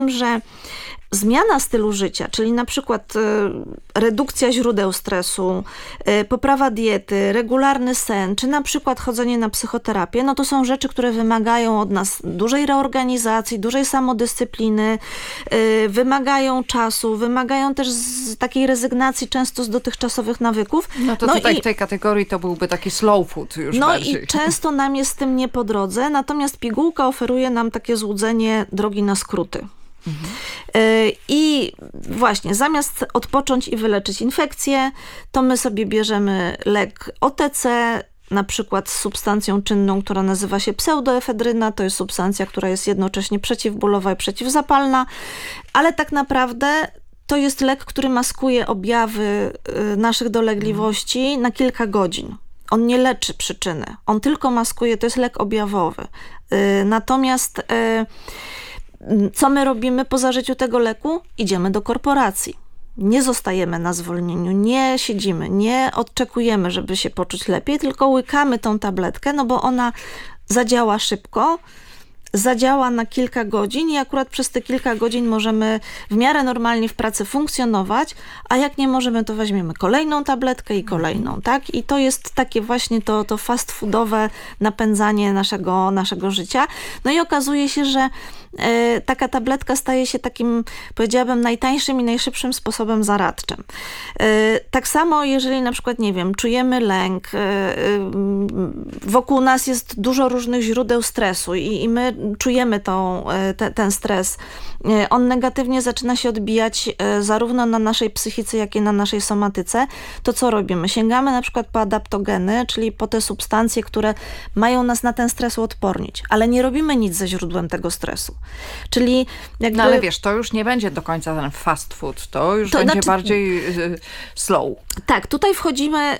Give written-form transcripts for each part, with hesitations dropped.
że zmiana stylu życia, czyli na przykład redukcja źródeł stresu, poprawa diety, regularny sen, czy na przykład chodzenie na psychoterapię, no to są rzeczy, które wymagają od nas dużej reorganizacji, dużej samodyscypliny, wymagają czasu, wymagają też takiej rezygnacji często z dotychczasowych nawyków. No to tutaj w tej kategorii to byłby taki slow food już bardziej. I często nam jest z tym nie po drodze, natomiast pigułka oferuje nam takie złudzenie drogi na skróty. I właśnie zamiast odpocząć i wyleczyć infekcję, to my sobie bierzemy lek OTC, na przykład z substancją czynną, która nazywa się pseudoefedryna. To jest substancja, która jest jednocześnie przeciwbólowa i przeciwzapalna, ale tak naprawdę to jest lek, który maskuje objawy naszych dolegliwości na kilka godzin. On nie leczy przyczyny, on tylko maskuje, to jest lek objawowy. Natomiast co my robimy po zażyciu tego leku? Idziemy do korporacji. Nie zostajemy na zwolnieniu, nie siedzimy, nie odczekujemy, żeby się poczuć lepiej, tylko łykamy tą tabletkę, no bo ona zadziała szybko, zadziała na kilka godzin i akurat przez te kilka godzin możemy w miarę normalnie w pracy funkcjonować, a jak nie możemy, to weźmiemy kolejną tabletkę i kolejną, tak? I to jest takie właśnie to fast foodowe napędzanie naszego życia. No i okazuje się, że taka tabletka staje się takim, powiedziałabym, najtańszym i najszybszym sposobem zaradczym. Tak samo, jeżeli na przykład, nie wiem, czujemy lęk, wokół nas jest dużo różnych źródeł stresu i my czujemy ten stres, on negatywnie zaczyna się odbijać zarówno na naszej psychice, jak i na naszej somatyce, to co robimy? Sięgamy na przykład po adaptogeny, czyli po te substancje, które mają nas na ten stres uodpornić, ale nie robimy nic ze źródłem tego stresu. Czyli jakby... No ale wiesz, to już nie będzie do końca ten fast food, to już będzie bardziej slow. Tak, tutaj wchodzimy,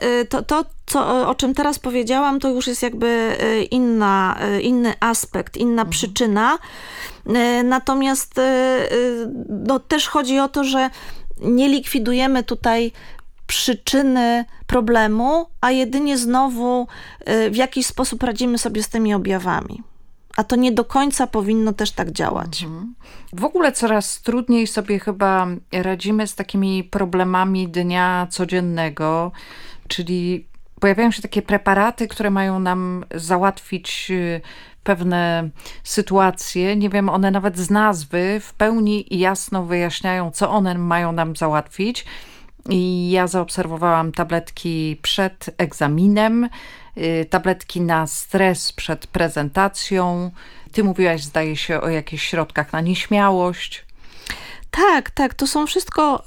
o czym teraz powiedziałam, to już jest jakby inny aspekt, inna przyczyna. Natomiast no, też chodzi o to, że nie likwidujemy tutaj przyczyny problemu, a jedynie znowu w jakiś sposób radzimy sobie z tymi objawami. A to nie do końca powinno też tak działać. W ogóle coraz trudniej sobie chyba radzimy z takimi problemami dnia codziennego, czyli pojawiają się takie preparaty, które mają nam załatwić pewne sytuacje. Nie wiem, one nawet z nazwy w pełni i jasno wyjaśniają, co one mają nam załatwić. I ja zaobserwowałam tabletki przed egzaminem, tabletki na stres przed prezentacją. Ty mówiłaś, zdaje się, o jakichś środkach na nieśmiałość. Tak. To są wszystko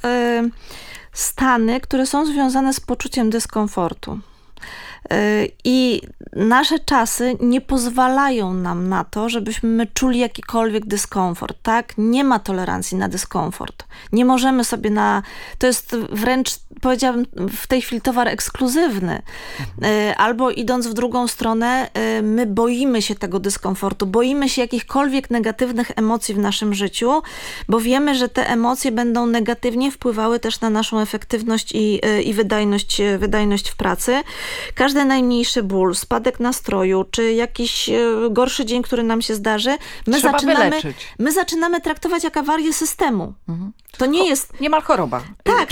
stany, które są związane z poczuciem dyskomfortu. I nasze czasy nie pozwalają nam na to, żebyśmy czuli jakikolwiek dyskomfort, tak? Nie ma tolerancji na dyskomfort. Nie możemy sobie to jest wręcz, powiedziałabym, w tej chwili towar ekskluzywny. Albo idąc w drugą stronę, my boimy się tego dyskomfortu, boimy się jakichkolwiek negatywnych emocji w naszym życiu, bo wiemy, że te emocje będą negatywnie wpływały też na naszą efektywność i wydajność w pracy. Każdy najmniejszy ból, spadek nastroju, czy jakiś gorszy dzień, który nam się zdarzy, my zaczynamy traktować jak awarię systemu. To nie jest... Niemal choroba. Tak,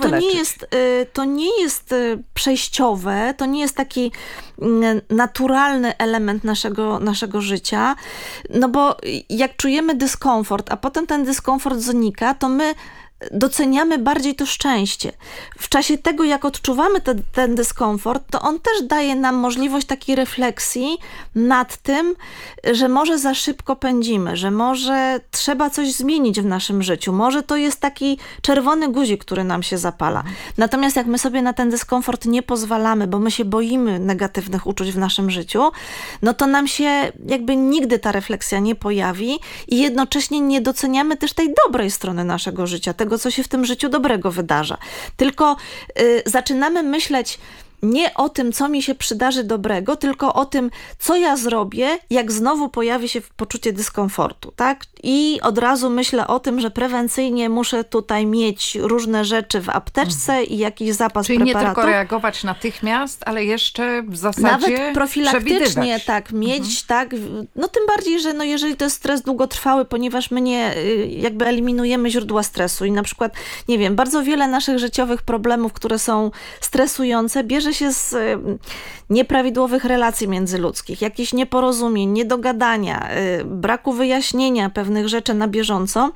to nie jest przejściowe, to nie jest taki naturalny element naszego życia, no bo jak czujemy dyskomfort, a potem ten dyskomfort znika, to my doceniamy bardziej to szczęście. W czasie tego, jak odczuwamy ten dyskomfort, to on też daje nam możliwość takiej refleksji nad tym, że może za szybko pędzimy, że może trzeba coś zmienić w naszym życiu. Może to jest taki czerwony guzik, który nam się zapala. Natomiast jak my sobie na ten dyskomfort nie pozwalamy, bo my się boimy negatywnych uczuć w naszym życiu, no to nam się jakby nigdy ta refleksja nie pojawi i jednocześnie nie doceniamy też tej dobrej strony naszego życia, tego, co się w tym życiu dobrego wydarza. Tylko zaczynamy myśleć nie o tym, co mi się przydarzy dobrego, tylko o tym, co ja zrobię, jak znowu pojawi się poczucie dyskomfortu, tak? I od razu myślę o tym, że prewencyjnie muszę tutaj mieć różne rzeczy w apteczce i jakiś zapas Czyli preparatów. nie tylko reagować natychmiast, ale jeszcze w zasadzie nawet profilaktycznie przewidywać. tak, mieć tak, no tym bardziej, że no jeżeli to jest stres długotrwały, ponieważ my nie jakby eliminujemy źródła stresu i na przykład, nie wiem, bardzo wiele naszych życiowych problemów, które są stresujące, bierze się z nieprawidłowych relacji międzyludzkich, jakichś nieporozumień, niedogadania, braku wyjaśnienia pewnych rzeczy na bieżąco.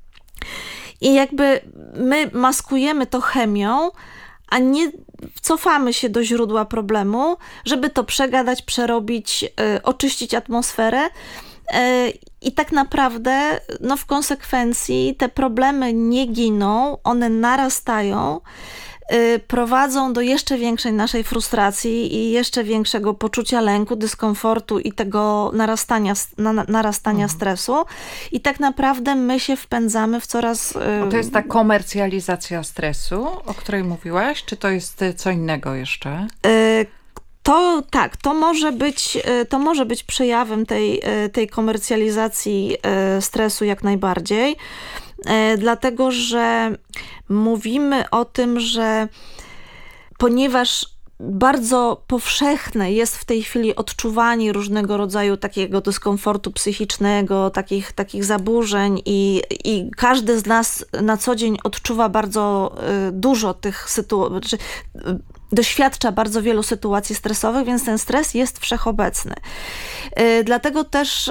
I jakby my maskujemy to chemią, a nie cofamy się do źródła problemu, żeby to przegadać, przerobić, oczyścić atmosferę. I tak naprawdę no w konsekwencji te problemy nie giną, one narastają, prowadzą do jeszcze większej naszej frustracji i jeszcze większego poczucia lęku, dyskomfortu i tego narastania stresu. I tak naprawdę my się wpędzamy w coraz... To jest ta komercjalizacja stresu, o której mówiłaś, czy to jest co innego jeszcze? To tak, to może być przejawem tej komercjalizacji stresu jak najbardziej, dlatego że mówimy o tym, że ponieważ bardzo powszechne jest w tej chwili odczuwanie różnego rodzaju takiego dyskomfortu psychicznego, takich zaburzeń i każdy z nas na co dzień odczuwa bardzo dużo tych sytuacji, doświadcza bardzo wielu sytuacji stresowych, więc ten stres jest wszechobecny. Dlatego też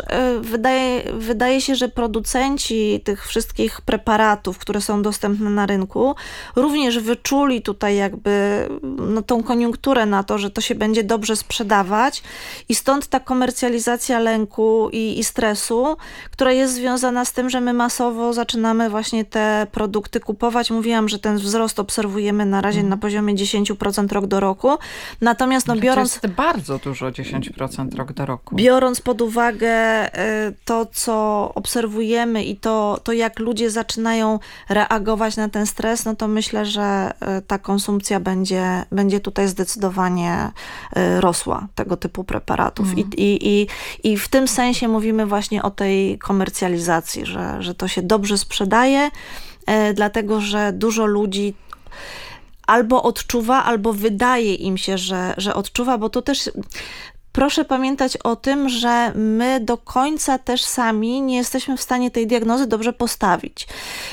wydaje się, że producenci tych wszystkich preparatów, które są dostępne na rynku, również wyczuli tutaj jakby no, tą koniunkturę na to, że to się będzie dobrze sprzedawać i stąd ta komercjalizacja lęku i stresu, która jest związana z tym, że my masowo zaczynamy właśnie te produkty kupować. Mówiłam, że ten wzrost obserwujemy na razie na poziomie 10% rok do roku. Natomiast no, biorąc... To jest bardzo dużo, 10% rok do roku. Biorąc pod uwagę to, co obserwujemy i to jak ludzie zaczynają reagować na ten stres, no to myślę, że ta konsumpcja będzie tutaj zdecydowanie rosła tego typu preparatów. I w tym sensie mówimy właśnie o tej komercjalizacji, że to się dobrze sprzedaje, dlatego że dużo ludzi albo odczuwa, albo wydaje im się, że odczuwa, bo to też proszę pamiętać o tym, że my do końca też sami nie jesteśmy w stanie tej diagnozy dobrze postawić.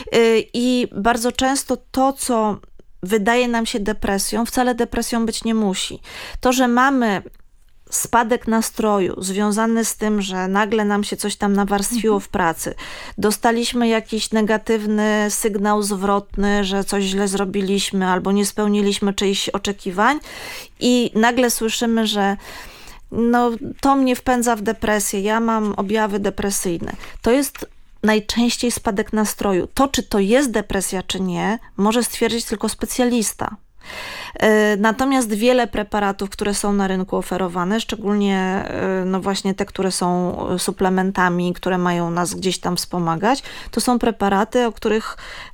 I bardzo często to, co wydaje nam się depresją, wcale depresją być nie musi. To, że mamy spadek nastroju związany z tym, że nagle nam się coś tam nawarstwiło w pracy. Dostaliśmy jakiś negatywny sygnał zwrotny, że coś źle zrobiliśmy albo nie spełniliśmy czyichś oczekiwań i nagle słyszymy, że no, to mnie wpędza w depresję, ja mam objawy depresyjne. To jest najczęściej spadek nastroju. To, czy to jest depresja, czy nie, może stwierdzić tylko specjalista. Natomiast wiele preparatów, które są na rynku oferowane, szczególnie no właśnie te, które są suplementami, które mają nas gdzieś tam wspomagać, to są preparaty, o których,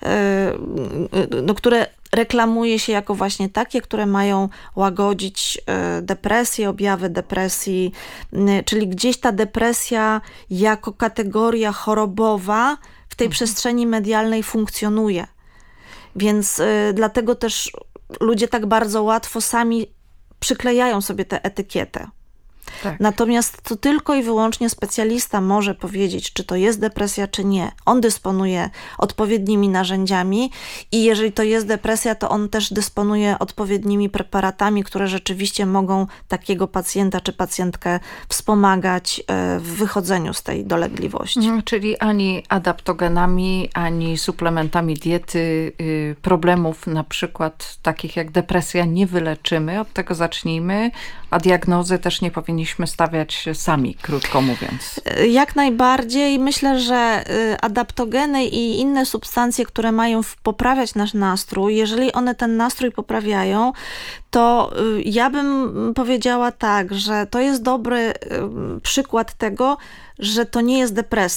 no, które reklamuje się jako właśnie takie, które mają łagodzić depresję, objawy depresji, czyli gdzieś ta depresja jako kategoria chorobowa w tej przestrzeni medialnej funkcjonuje. Więc dlatego też ludzie tak bardzo łatwo sami przyklejają sobie tę etykietę. Tak. Natomiast to tylko i wyłącznie specjalista może powiedzieć, czy to jest depresja, czy nie. On dysponuje odpowiednimi narzędziami i jeżeli to jest depresja, to on też dysponuje odpowiednimi preparatami, które rzeczywiście mogą takiego pacjenta czy pacjentkę wspomagać w wychodzeniu z tej dolegliwości. Czyli ani adaptogenami, ani suplementami diety problemów na przykład takich jak depresja nie wyleczymy. Od tego zacznijmy, a diagnozy też nie powinniśmy stawiać sami, krótko mówiąc. Jak najbardziej. Myślę, że adaptogeny i inne substancje, które mają poprawiać nasz nastrój, jeżeli one ten nastrój poprawiają, to ja bym powiedziała tak, że to jest dobry przykład tego, że to nie jest depresja.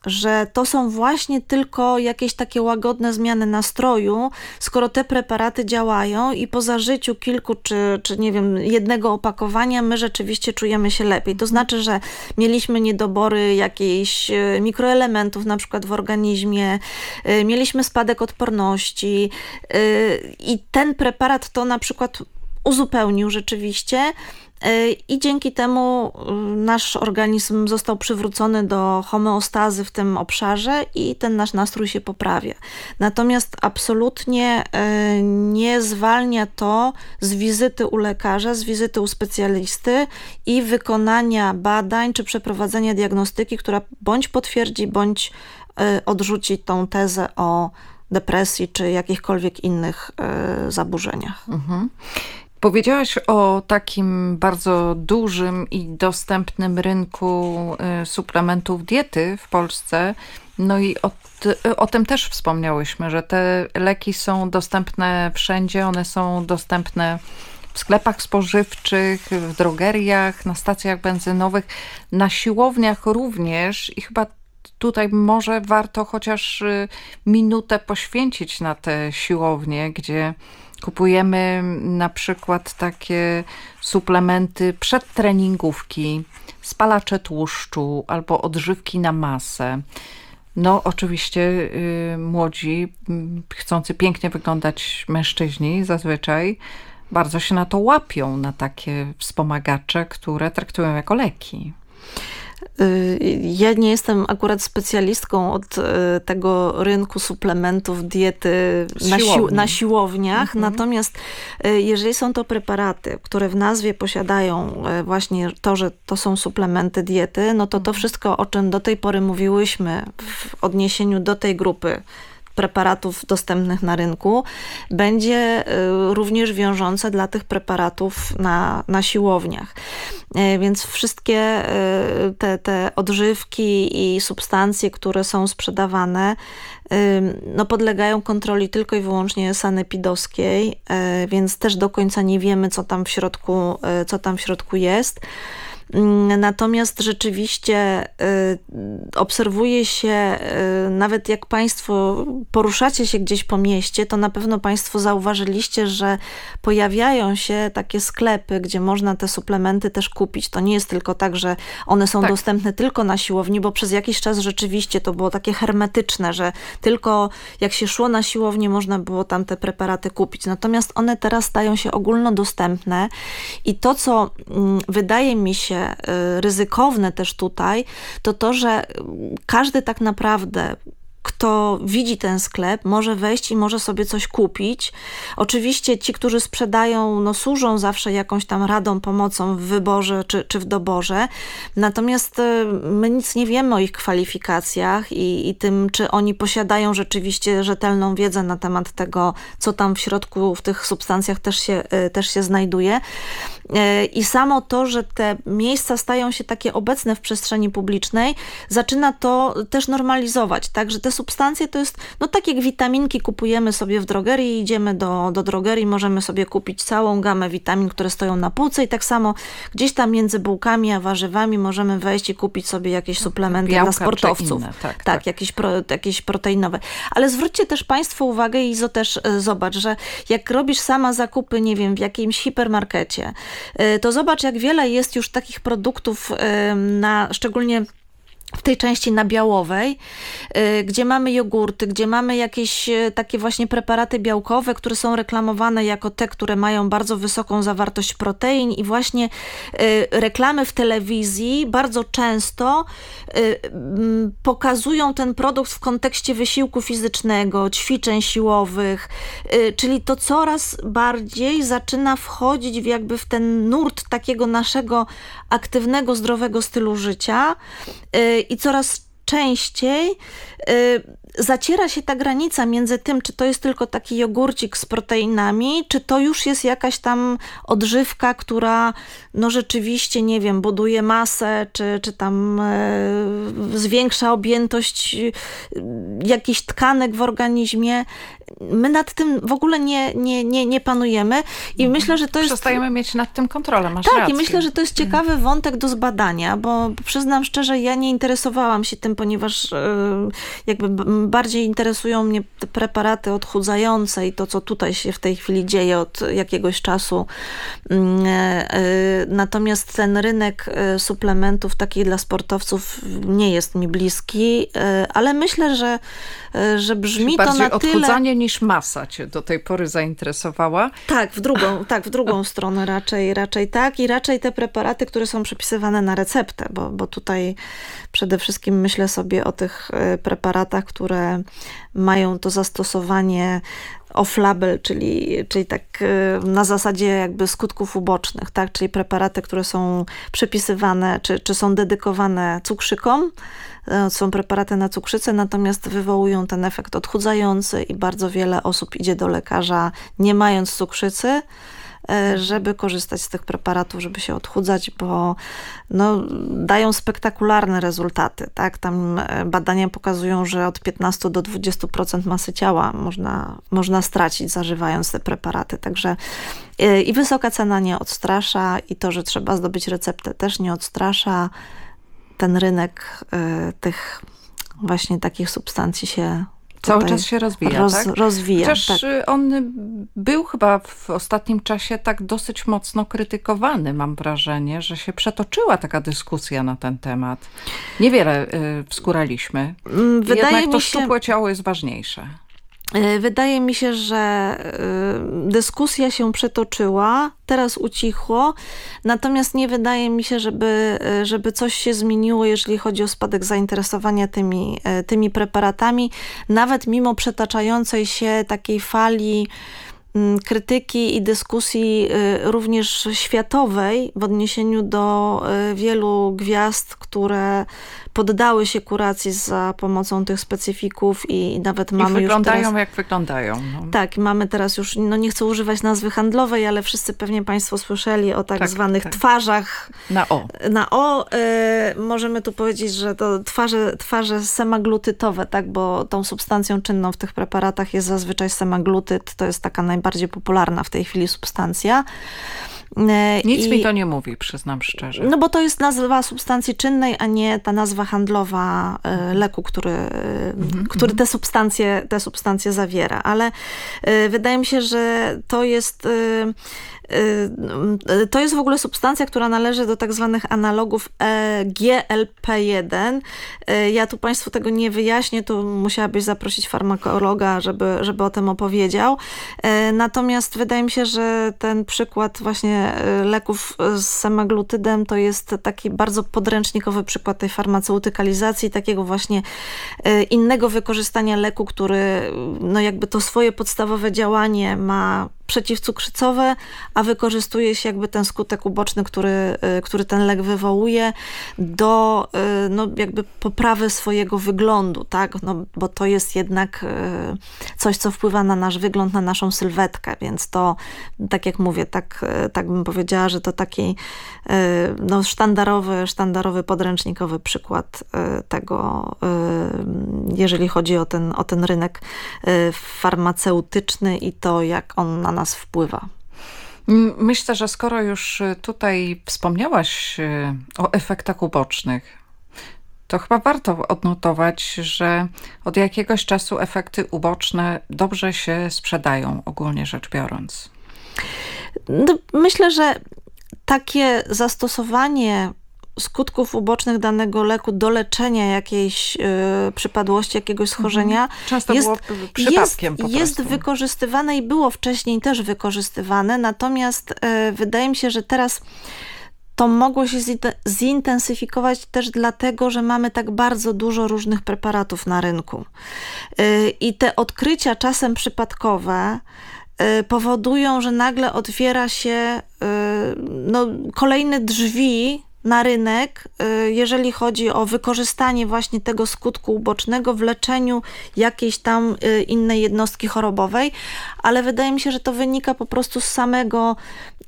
że to są właśnie tylko jakieś takie łagodne zmiany nastroju, skoro te preparaty działają i po zażyciu kilku czy nie wiem, jednego opakowania my rzeczywiście czujemy się lepiej. To znaczy, że mieliśmy niedobory jakichś mikroelementów na przykład w organizmie, mieliśmy spadek odporności i ten preparat to na przykład uzupełnił rzeczywiście i dzięki temu nasz organizm został przywrócony do homeostazy w tym obszarze i ten nasz nastrój się poprawia. Natomiast absolutnie nie zwalnia to z wizyty u lekarza, z wizyty u specjalisty i wykonania badań czy przeprowadzenia diagnostyki, która bądź potwierdzi, bądź odrzuci tą tezę o depresji czy jakichkolwiek innych zaburzeniach. Mhm. Powiedziałaś o takim bardzo dużym i dostępnym rynku suplementów diety w Polsce. No i o tym też wspomniałyśmy, że te leki są dostępne wszędzie, one są dostępne w sklepach spożywczych, w drogeriach, na stacjach benzynowych, na siłowniach również i chyba tutaj może warto chociaż minutę poświęcić na te siłownie, gdzie kupujemy na przykład takie suplementy przedtreningówki, spalacze tłuszczu albo odżywki na masę. No oczywiście młodzi, chcący pięknie wyglądać mężczyźni zazwyczaj bardzo się na to łapią, na takie wspomagacze, które traktują jako leki. Ja nie jestem akurat specjalistką od tego rynku suplementów diety na siłowniach, natomiast jeżeli są to preparaty, które w nazwie posiadają właśnie to, że to są suplementy diety, no to wszystko, o czym do tej pory mówiłyśmy w odniesieniu do tej grupy preparatów dostępnych na rynku, będzie również wiążące dla tych preparatów na siłowniach. Więc wszystkie te odżywki i substancje, które są sprzedawane, no podlegają kontroli tylko i wyłącznie sanepidowskiej, więc też do końca nie wiemy, co tam w środku jest. Natomiast rzeczywiście obserwuje się, nawet jak Państwo poruszacie się gdzieś po mieście, to na pewno Państwo zauważyliście, że pojawiają się takie sklepy, gdzie można te suplementy też kupić. To nie jest tylko tak, że one są dostępne tylko na siłowni, bo przez jakiś czas rzeczywiście to było takie hermetyczne, że tylko jak się szło na siłownię, można było tam te preparaty kupić. Natomiast one teraz stają się ogólnodostępne i to, co wydaje mi się ryzykowne też tutaj, to, że każdy tak naprawdę, kto widzi ten sklep, może wejść i może sobie coś kupić. Oczywiście ci, którzy sprzedają, no służą zawsze jakąś tam radą, pomocą w wyborze czy w doborze. Natomiast my nic nie wiemy o ich kwalifikacjach i tym, czy oni posiadają rzeczywiście rzetelną wiedzę na temat tego, co tam w środku, w tych substancjach też się znajduje. I samo to, że te miejsca stają się takie obecne w przestrzeni publicznej, zaczyna to też normalizować, tak, że te substancje to jest, no tak jak witaminki kupujemy sobie w drogerii, idziemy do drogerii, możemy sobie kupić całą gamę witamin, które stoją na półce i tak samo gdzieś tam między bułkami a warzywami możemy wejść i kupić sobie jakieś suplementy dla sportowców. Inne, tak. Jakieś proteinowe. Ale zwróćcie też Państwo uwagę i Izo też zobacz, że jak robisz sama zakupy, nie wiem, w jakimś hipermarkecie, to zobacz, jak wiele jest już takich produktów szczególnie w tej części nabiałowej, gdzie mamy jogurty, gdzie mamy jakieś takie właśnie preparaty białkowe, które są reklamowane jako te, które mają bardzo wysoką zawartość protein i właśnie reklamy w telewizji bardzo często pokazują ten produkt w kontekście wysiłku fizycznego, ćwiczeń siłowych, czyli to coraz bardziej zaczyna wchodzić jakby w ten nurt takiego naszego aktywnego, zdrowego stylu życia i coraz częściej zaciera się ta granica między tym, czy to jest tylko taki jogurcik z proteinami, czy to już jest jakaś tam odżywka, która no rzeczywiście, nie wiem, buduje masę, czy tam zwiększa objętość jakichś tkanek w organizmie. My nad tym w ogóle nie panujemy i myślę, że to jest... Przestajemy mieć nad tym kontrolę, masz rację. rację. I myślę, że to jest ciekawy wątek do zbadania, bo przyznam szczerze, ja nie interesowałam się tym, ponieważ jakby bardziej interesują mnie te preparaty odchudzające i to, co tutaj się w tej chwili dzieje od jakiegoś czasu. Natomiast ten rynek suplementów takich dla sportowców nie jest mi bliski, ale myślę, że brzmi to na tyle... Bardziej odchudzanie niż masa cię do tej pory zainteresowała? Tak, w drugą stronę raczej tak. I raczej te preparaty, które są przepisywane na receptę, bo tutaj przede wszystkim myślę sobie o tych preparatach, które mają to zastosowanie off-label, czyli tak na zasadzie jakby skutków ubocznych, tak? Czyli preparaty, które są przepisywane, czy są dedykowane cukrzykom, są preparaty na cukrzycę, natomiast wywołują ten efekt odchudzający i bardzo wiele osób idzie do lekarza nie mając cukrzycy, żeby korzystać z tych preparatów, żeby się odchudzać, bo no, dają spektakularne rezultaty. Tak? Tam badania pokazują, że od 15 do 20% masy ciała można stracić, zażywając te preparaty. Także i wysoka cena nie odstrasza, i to, że trzeba zdobyć receptę, też nie odstrasza. Ten rynek tych właśnie takich substancji się cały czas się rozwija, tak? Rozwija, Chociaż tak. on był chyba w ostatnim czasie tak dosyć mocno krytykowany, mam wrażenie, że się przetoczyła taka dyskusja na ten temat. Niewiele wskóraliśmy. Jednak to szczupłe ciało jest ważniejsze. Wydaje mi się, że dyskusja się przetoczyła, teraz ucichło, natomiast nie wydaje mi się, żeby coś się zmieniło, jeżeli chodzi o spadek zainteresowania tymi preparatami, nawet mimo przetaczającej się takiej fali krytyki i dyskusji również światowej w odniesieniu do wielu gwiazd, które poddały się kuracji za pomocą tych specyfików i nawet mamy już wyglądają jak wyglądają. No. Tak, mamy teraz już, no nie chcę używać nazwy handlowej, ale wszyscy pewnie państwo słyszeli o tak zwanych twarzach na O. Możemy tu powiedzieć, że to twarze semaglutytowe, tak, bo tą substancją czynną w tych preparatach jest zazwyczaj semaglutyt. To jest taka najbardziej popularna w tej chwili substancja. Nic mi to nie mówi, przyznam szczerze. No bo to jest nazwa substancji czynnej, a nie ta nazwa handlowa leku, który te substancje zawiera. Ale wydaje mi się, że to jest w ogóle substancja, która należy do tak zwanych analogów GLP-1. Ja tu Państwu tego nie wyjaśnię, tu musiałabyś zaprosić farmakologa, żeby o tym opowiedział. Natomiast wydaje mi się, że ten przykład właśnie leków z semaglutydem to jest taki bardzo podręcznikowy przykład tej farmaceutykalizacji, takiego właśnie innego wykorzystania leku, który no jakby to swoje podstawowe działanie ma przeciwcukrzycowe, a wykorzystuje się jakby ten skutek uboczny, który ten lek wywołuje do no jakby poprawy swojego wyglądu, tak? No, bo to jest jednak coś, co wpływa na nasz wygląd, na naszą sylwetkę, więc to, tak jak mówię, tak bym powiedziała, że to taki no, sztandarowy, podręcznikowy przykład tego, jeżeli chodzi o ten rynek farmaceutyczny i to, jak on na nas wpływa. Myślę, że skoro już tutaj wspomniałaś o efektach ubocznych, to chyba warto odnotować, że od jakiegoś czasu efekty uboczne dobrze się sprzedają, ogólnie rzecz biorąc. No, myślę, że takie zastosowanie skutków ubocznych danego leku do leczenia jakiejś przypadłości, jakiegoś schorzenia często było przypadkiem po prostu. Jest wykorzystywane i było wcześniej też wykorzystywane, natomiast wydaje mi się, że teraz to mogło się zintensyfikować też dlatego, że mamy tak bardzo dużo różnych preparatów na rynku. I te odkrycia czasem przypadkowe powodują, że nagle otwiera się no, kolejne drzwi na rynek, jeżeli chodzi o wykorzystanie właśnie tego skutku ubocznego w leczeniu jakiejś tam innej jednostki chorobowej, ale wydaje mi się, że to wynika po prostu z samego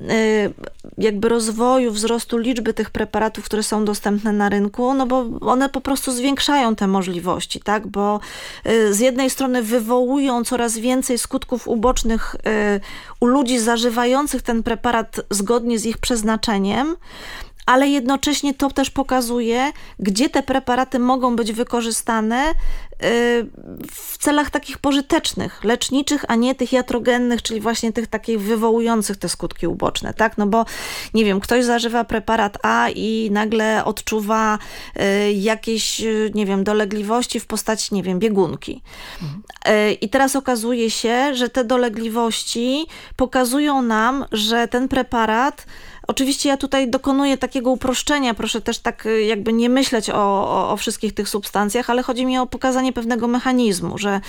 jakby rozwoju, wzrostu liczby tych preparatów, które są dostępne na rynku, no bo one po prostu zwiększają te możliwości, tak, bo z jednej strony wywołują coraz więcej skutków ubocznych u ludzi zażywających ten preparat zgodnie z ich przeznaczeniem, ale jednocześnie to też pokazuje, gdzie te preparaty mogą być wykorzystane w celach takich pożytecznych, leczniczych, a nie tych iatrogennych, czyli właśnie tych takich wywołujących te skutki uboczne, tak? No bo, nie wiem, ktoś zażywa preparat A i nagle odczuwa jakieś, nie wiem, dolegliwości w postaci, nie wiem, biegunki. I teraz okazuje się, że te dolegliwości pokazują nam, że ten preparat, oczywiście ja tutaj dokonuję takiego uproszczenia, proszę też tak jakby nie myśleć o wszystkich tych substancjach, ale chodzi mi o pokazanie pewnego mechanizmu, że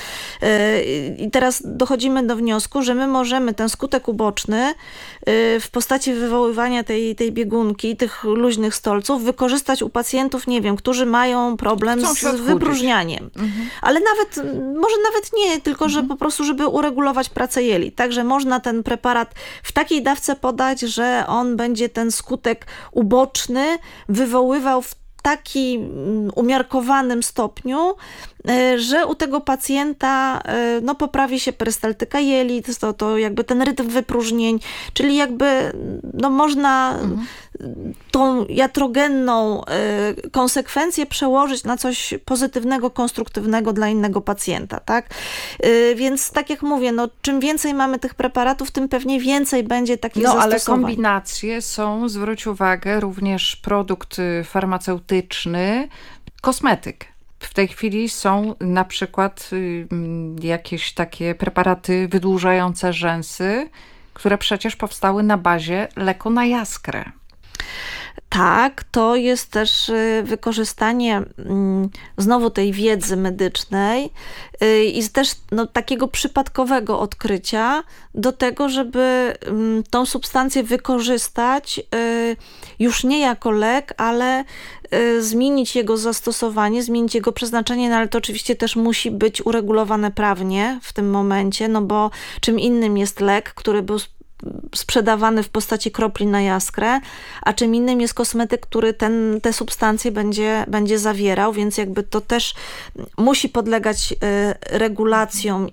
i teraz dochodzimy do wniosku, że my możemy ten skutek uboczny w postaci wywoływania tej biegunki, tych luźnych stolców wykorzystać u pacjentów, nie wiem, którzy mają problem z wypróżnianiem. Ale może nawet nie, tylko że po prostu, żeby uregulować pracę jelit. Także można ten preparat w takiej dawce podać, że on będzie ten skutek uboczny wywoływał w takim umiarkowanym stopniu, że u tego pacjenta no, poprawi się perystaltyka jelit, to jakby ten rytm wypróżnień, czyli jakby no, można tą iatrogenną konsekwencję przełożyć na coś pozytywnego, konstruktywnego dla innego pacjenta, tak? Więc tak jak mówię, no, czym więcej mamy tych preparatów, tym pewnie więcej będzie takich zastosowań. Ale kombinacje są, zwróć uwagę, również produkt farmaceutyczny, kosmetyk. W tej chwili są na przykład jakieś takie preparaty wydłużające rzęsy, które przecież powstały na bazie leku na jaskrę. Tak, to jest też wykorzystanie znowu tej wiedzy medycznej i też no, takiego przypadkowego odkrycia do tego, żeby tą substancję wykorzystać już nie jako lek, ale zmienić jego zastosowanie, zmienić jego przeznaczenie, no ale to oczywiście też musi być uregulowane prawnie w tym momencie, no bo czym innym jest lek, który był sprzedawany w postaci kropli na jaskrę, a czym innym jest kosmetyk, który te substancje będzie zawierał, więc jakby to też musi podlegać regulacjom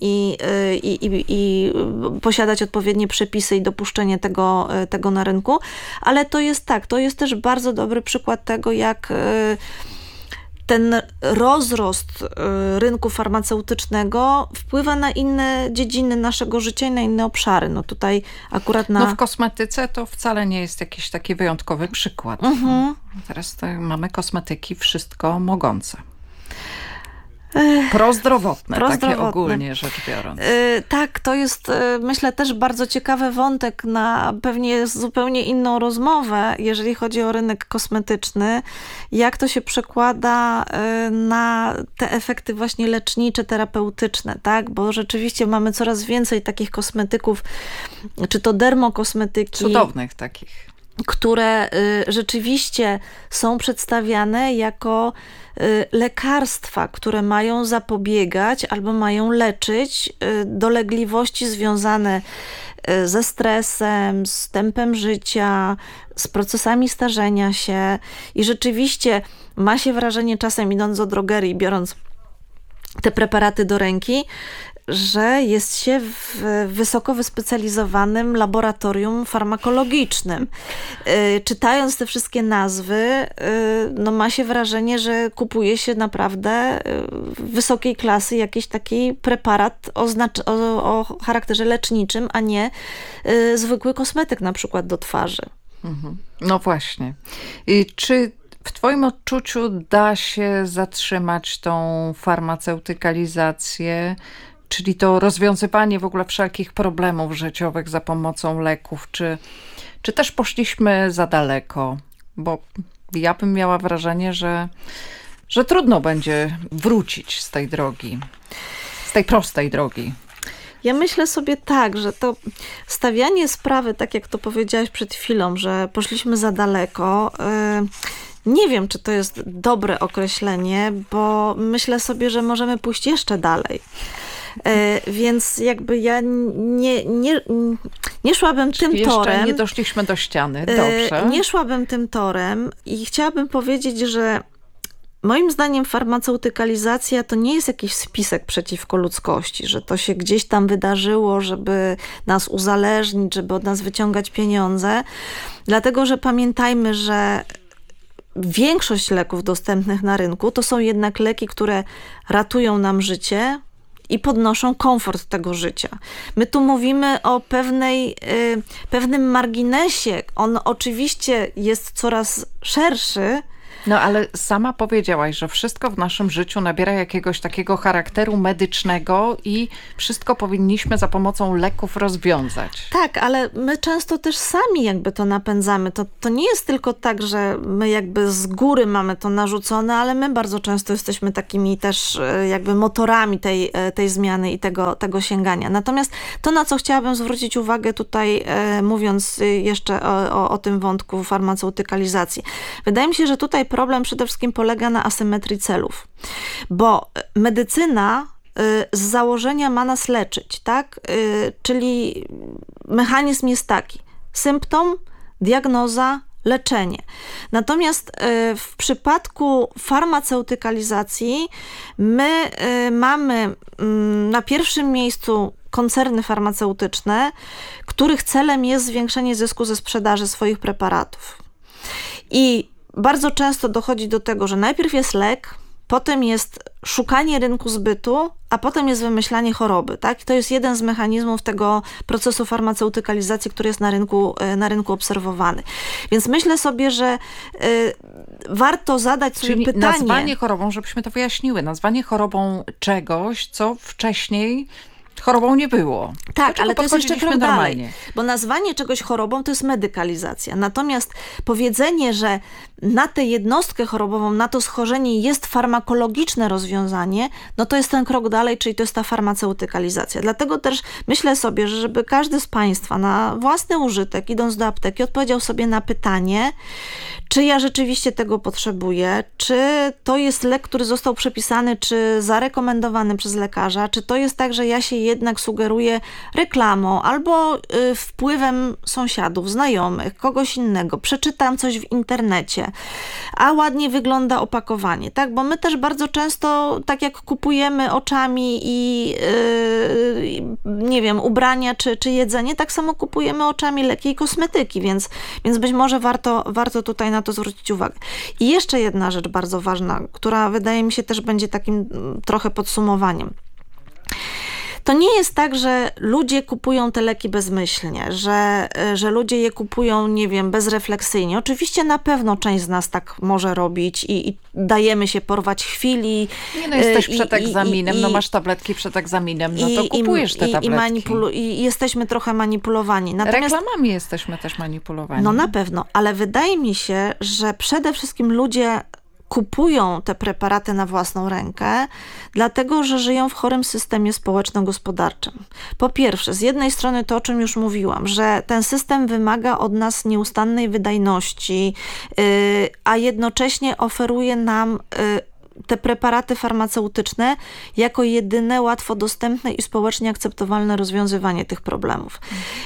i posiadać odpowiednie przepisy i dopuszczenie tego na rynku, ale to jest tak, to jest też bardzo dobry przykład tego, jak ten rozrost rynku farmaceutycznego wpływa na inne dziedziny naszego życia i na inne obszary. No tutaj akurat No w kosmetyce to wcale nie jest jakiś taki wyjątkowy przykład. Teraz mamy kosmetyki wszystko mogące. Prozdrowotne, takie ogólnie rzecz biorąc. Tak, to jest myślę też bardzo ciekawy wątek na pewnie zupełnie inną rozmowę, jeżeli chodzi o rynek kosmetyczny, jak to się przekłada na te efekty właśnie lecznicze, terapeutyczne, tak? Bo rzeczywiście mamy coraz więcej takich kosmetyków, czy to dermokosmetyki. Cudownych takich. Które rzeczywiście są przedstawiane jako lekarstwa, które mają zapobiegać albo mają leczyć dolegliwości związane ze stresem, z tempem życia, z procesami starzenia się i rzeczywiście ma się wrażenie czasem idąc do drogerii, biorąc te preparaty do ręki, że jest się w wysoko wyspecjalizowanym laboratorium farmakologicznym. Czytając te wszystkie nazwy, no ma się wrażenie, że kupuje się naprawdę wysokiej klasy jakiś taki preparat o charakterze leczniczym, a nie zwykły kosmetyk na przykład do twarzy. No właśnie. Czy w twoim odczuciu da się zatrzymać tą farmaceutykalizację, czyli to rozwiązywanie w ogóle wszelkich problemów życiowych za pomocą leków, czy też poszliśmy za daleko? Bo ja bym miała wrażenie, że trudno będzie wrócić z tej drogi, z tej prostej drogi. Ja myślę sobie tak, że to stawianie sprawy, tak jak to powiedziałaś przed chwilą, że poszliśmy za daleko, nie wiem, czy to jest dobre określenie, bo myślę sobie, że możemy pójść jeszcze dalej. Więc jakby ja nie szłabym tym torem. Jeszcze nie doszliśmy do ściany, dobrze. Nie szłabym tym torem i chciałabym powiedzieć, że moim zdaniem farmaceutykalizacja to nie jest jakiś spisek przeciwko ludzkości, że to się gdzieś tam wydarzyło, żeby nas uzależnić, żeby od nas wyciągać pieniądze. Dlatego, że pamiętajmy, że większość leków dostępnych na rynku to są jednak leki, które ratują nam życie i podnoszą komfort tego życia. My tu mówimy o pewnym marginesie. On oczywiście jest coraz szerszy. No ale sama powiedziałaś, że wszystko w naszym życiu nabiera jakiegoś takiego charakteru medycznego i wszystko powinniśmy za pomocą leków rozwiązać. Tak, ale my często też sami jakby to napędzamy. To nie jest tylko tak, że my jakby z góry mamy to narzucone, ale my bardzo często jesteśmy takimi też jakby motorami tej zmiany i tego sięgania. Natomiast to, na co chciałabym zwrócić uwagę tutaj, mówiąc jeszcze o tym wątku farmaceutykalizacji. Wydaje mi się, że tutaj problem przede wszystkim polega na asymetrii celów, bo medycyna z założenia ma nas leczyć, tak? Czyli mechanizm jest taki: symptom, diagnoza, leczenie. Natomiast w przypadku farmaceutykalizacji my mamy na pierwszym miejscu koncerny farmaceutyczne, których celem jest zwiększenie zysku ze sprzedaży swoich preparatów. I bardzo często dochodzi do tego, że najpierw jest lek, potem jest szukanie rynku zbytu, a potem jest wymyślanie choroby. Tak? I to jest jeden z mechanizmów tego procesu farmaceutykalizacji, który jest na rynku obserwowany. Więc myślę sobie, że warto zadać sobie pytanie. Nazwanie chorobą, żebyśmy to wyjaśniły, nazwanie chorobą czegoś, co wcześniej chorobą nie było. Tak, ale to jest jeszcze krok normalnie. dalej, bo nazwanie czegoś chorobą to jest medykalizacja. Natomiast powiedzenie, że na tę jednostkę chorobową, na to schorzenie jest farmakologiczne rozwiązanie, no to jest ten krok dalej, czyli to jest ta farmaceutykalizacja. Dlatego też myślę sobie, że żeby każdy z Państwa na własny użytek, idąc do apteki, odpowiedział sobie na pytanie, czy ja rzeczywiście tego potrzebuję, czy to jest lek, który został przepisany, czy zarekomendowany przez lekarza, czy to jest tak, że ja się jednak sugeruję reklamą albo wpływem sąsiadów, znajomych, kogoś innego. Przeczytam coś w internecie, a ładnie wygląda opakowanie, tak? Bo my też bardzo często, tak jak kupujemy oczami i nie wiem, ubrania czy jedzenie, tak samo kupujemy oczami leki i kosmetyki, więc być może warto tutaj na to zwrócić uwagę. I jeszcze jedna rzecz bardzo ważna, która wydaje mi się też będzie takim trochę podsumowaniem. To nie jest tak, że ludzie kupują te leki bezmyślnie, że ludzie je kupują, nie wiem, bezrefleksyjnie. Oczywiście na pewno część z nas tak może robić i dajemy się porwać chwili. Nie, no jesteś przed egzaminem, no masz tabletki przed egzaminem, no to kupujesz te tabletki. I jesteśmy trochę manipulowani. Natomiast, reklamami jesteśmy też manipulowani. No na pewno, ale wydaje mi się, że przede wszystkim ludzie kupują te preparaty na własną rękę, dlatego że żyją w chorym systemie społeczno-gospodarczym. Po pierwsze, z jednej strony to, o czym już mówiłam, że ten system wymaga od nas nieustannej wydajności, a jednocześnie oferuje nam te preparaty farmaceutyczne jako jedyne łatwo dostępne i społecznie akceptowalne rozwiązywanie tych problemów.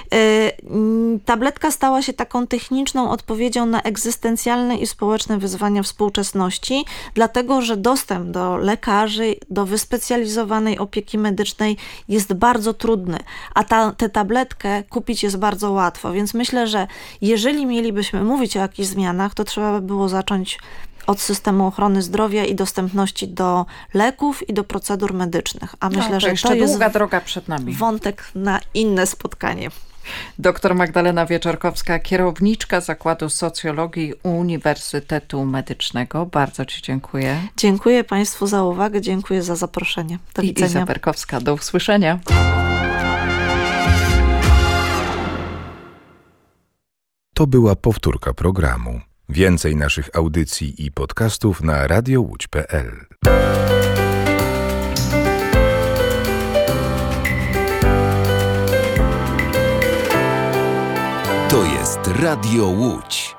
Tabletka stała się taką techniczną odpowiedzią na egzystencjalne i społeczne wyzwania współczesności, dlatego że dostęp do lekarzy, do wyspecjalizowanej opieki medycznej jest bardzo trudny, a tę tabletkę kupić jest bardzo łatwo, więc myślę, że jeżeli mielibyśmy mówić o jakichś zmianach, to trzeba by było zacząć od systemu ochrony zdrowia i dostępności do leków i do procedur medycznych. A myślę, że jeszcze to jest długa droga przed nami. Wątek na inne spotkanie. Doktor Magdalena Wieczorkowska, kierowniczka Zakładu Socjologii Uniwersytetu Medycznego. Bardzo Ci dziękuję. Dziękuję Państwu za uwagę, dziękuję za zaproszenie. Do widzenia. Iza Perkowska, do usłyszenia. To była powtórka programu. Więcej naszych audycji i podcastów na radiołódź.pl. Radio Łódź.